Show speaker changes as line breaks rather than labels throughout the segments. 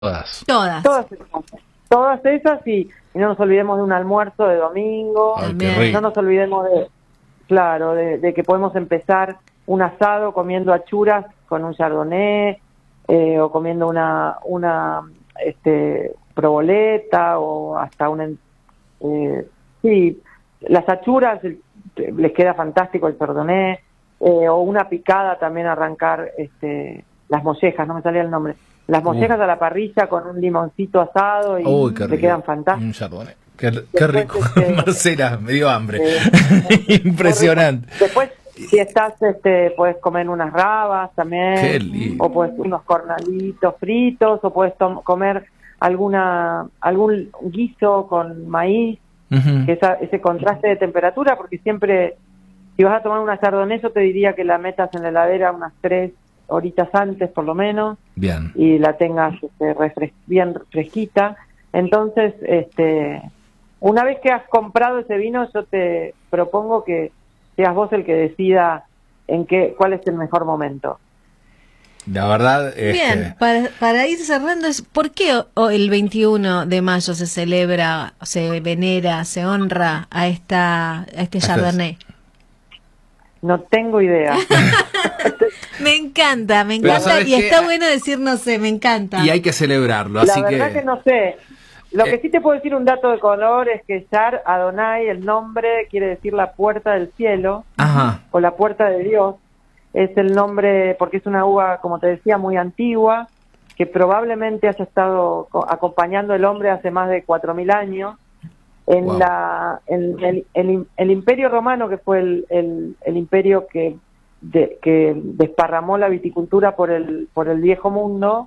Todas.
Todas.
Todas esas y no nos olvidemos de un almuerzo de domingo.
Ay, qué rico.
No nos olvidemos de que podemos empezar un asado comiendo achuras con un chardonnay o comiendo una proboleta o hasta sí, las achuras les queda fantástico el chardonnay o una picada también arrancar las mollejas, no me salía el nombre. Las mollejas a la parrilla con un limoncito asado y le quedan fantásticos.
Un chardonnay. Qué rico. Marcela, me dio hambre. Impresionante.
Después, si estás, puedes comer unas rabas también.
Qué lindo.
O puedes unos cornalitos fritos, o puedes comer algún guiso con maíz, que ese contraste de temperatura, porque siempre, si vas a tomar una chardonnay, yo te diría que la metas en la heladera unas 3 horitas antes por lo menos.
Bien.
Y la tengas bien fresquita. Entonces, una vez que has comprado ese vino, yo te propongo que seas vos el que decida cuál es el mejor momento.
La verdad,
Bien, para ir cerrando, ¿por qué el 21 de mayo se celebra, se venera, se honra a este Chardonnay?
No tengo idea.
Me encanta y está bueno decir no sé, me encanta.
Y hay que celebrarlo,
La
así
verdad que no sé. Lo que sí te puedo decir, un dato de color, es que Char Adonai, el nombre quiere decir la puerta del cielo.
Ajá.
O la puerta de Dios. Es el nombre porque es una uva, como te decía, muy antigua, que probablemente haya estado acompañando al hombre hace más de 4.000 años. En el Imperio Romano, que fue el imperio que desparramó la viticultura por el viejo mundo,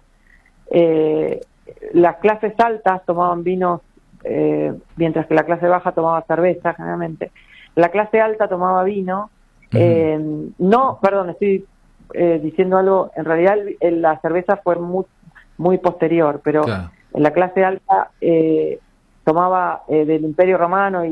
las clases altas tomaban vinos, mientras que la clase baja tomaba cerveza, generalmente. La clase alta tomaba vino. No, perdón, estoy diciendo algo. En realidad la cerveza fue muy posterior, pero claro, en la clase alta tomaba del Imperio Romano y